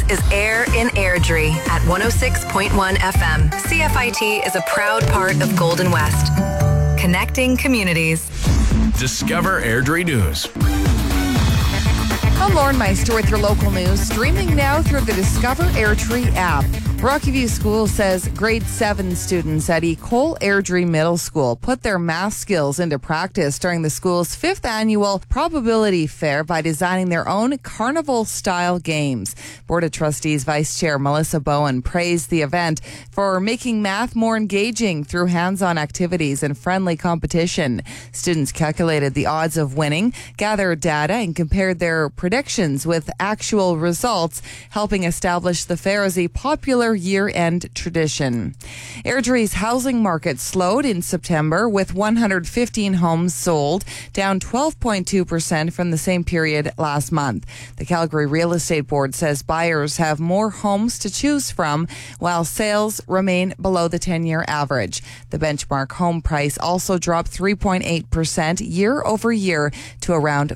is Air in Airdrie at 106.1 FM. CFIT is a proud part of Golden West. Connecting communities. Discover Airdrie News. I'm Lauren Meister with your local news, streaming now through the Discover Airdrie app. Rocky View School says grade 7 students at Ecole Airdrie Middle School put their math skills into practice during the school's 5th annual probability fair by designing their own carnival-style games. Board of Trustees Vice Chair Melissa Bowen praised the event for making math more engaging through hands-on activities and friendly competition. Students calculated the odds of winning, gathered data, and compared their predictions with actual results, helping establish the fair as a popular year-end tradition. Airdrie's housing market slowed in September with 115 homes sold, down 12.2% from the same period last month. The Calgary Real Estate Board says buyers have more homes to choose from while sales remain below the 10-year average. The benchmark home price also dropped 3.8% year over year to around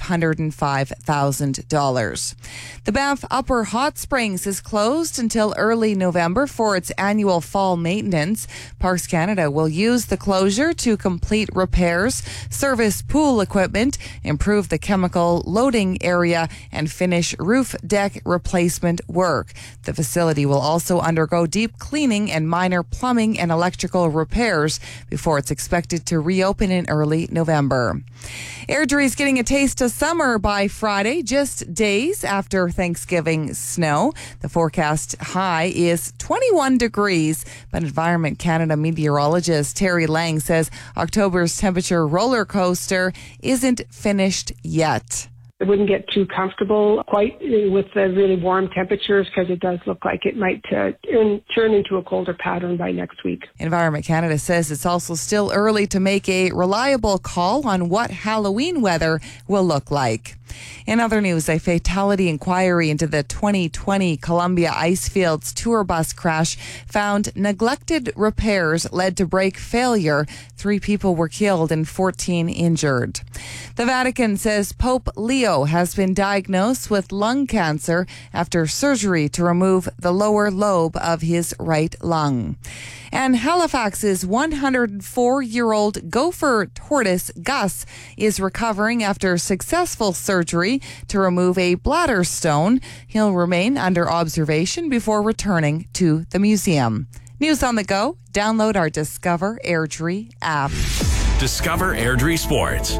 $505,000. The Banff Upper Hot Springs is closed until early November for its annual fall maintenance. Parks Canada will use the closure to complete repairs, service pool equipment, improve the chemical loading area, and finish roof deck replacement work. The facility will also undergo deep cleaning and minor plumbing and electrical repairs before it's expected to reopen in early November. Airdrie is getting a taste of summer by Friday, just days after Thanksgiving snow. The forecast high is 21 degrees, but Environment Canada meteorologist Terry Lang says October's temperature roller coaster isn't finished yet. I wouldn't get too comfortable quite with the really warm temperatures because it does look like it might turn into a colder pattern by next week. Environment Canada says it's also still early to make a reliable call on what Halloween weather will look like. In other news, a fatality inquiry into the 2020 Columbia Icefields tour bus crash found neglected repairs led to brake failure. 3 people were killed and 14 injured. The Vatican says Pope Leo has been diagnosed with lung cancer after surgery to remove the lower lobe of his right lung. And Halifax's 104-year-old gopher tortoise, Gus, is recovering after successful surgery to remove a bladder stone. He'll remain under observation before returning to the museum. News on the go. Download our Discover Airdrie app. Discover Airdrie Sports.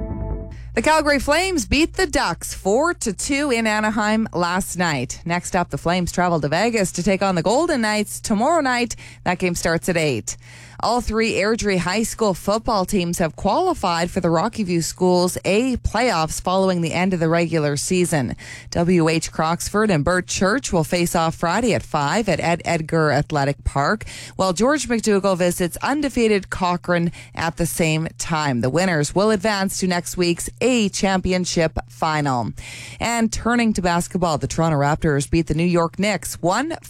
The Calgary Flames beat the Ducks 4-2 in Anaheim last night. Next up, the Flames travel to Vegas to take on the Golden Knights tomorrow night. That game starts at 8. All 3 Airdrie High School football teams have qualified for the Rocky View Schools A playoffs following the end of the regular season. W.H. Croxford and Burt Church will face off Friday at 5 at Ed Edgar Athletic Park, while George McDougall visits undefeated Cochrane at the same time. The winners will advance to next week's A championship final. And turning to basketball, the Toronto Raptors beat the New York Knicks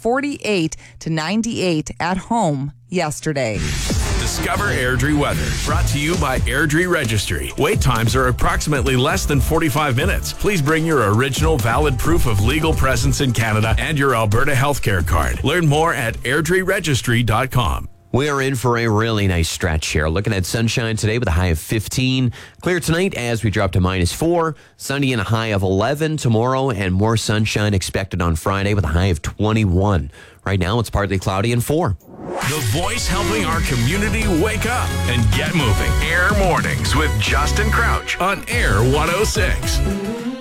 148-98 at home yesterday. Discover Airdrie weather, brought to you by Airdrie Registry. Wait times are approximately less than 45 minutes. Please bring your original valid proof of legal presence in Canada and your Alberta healthcare card. Learn more at airdrieregistry.com. We are in for a really nice stretch here. Looking at sunshine today with a high of 15. Clear tonight as we drop to -4. Sunny and a high of 11 tomorrow, and more sunshine expected on Friday with a high of 21. Right now it's partly cloudy and 4. The voice helping our community wake up and get moving. Air Mornings with Justin Crouch on Air 106.